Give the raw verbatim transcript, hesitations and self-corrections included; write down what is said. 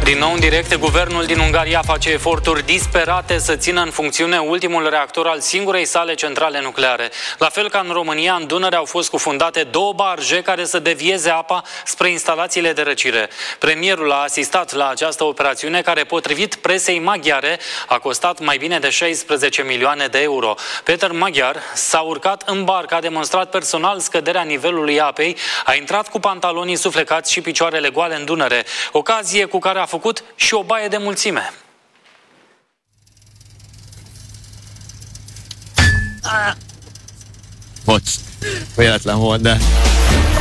Din nou în direct, guvernul din Ungaria face eforturi disperate să țină în funcțiune ultimul reactor al singurei sale centrale nucleare. La fel ca în România, în Dunăre au fost cufundate două barje care să devieze apa spre instalațiile de răcire. Premierul a asistat la această operațiune care, potrivit presei maghiare, a costat mai bine de șaisprezece milioane de euro. Peter Magyar s-a urcat în barcă, a demonstrat personal scăderea nivelului apei, a intrat cu pantalonii suflecați și picioarele goale în Dunăre, ocazie cu care a făcut și o baie de mulțime. Bocs, véletlen volt, de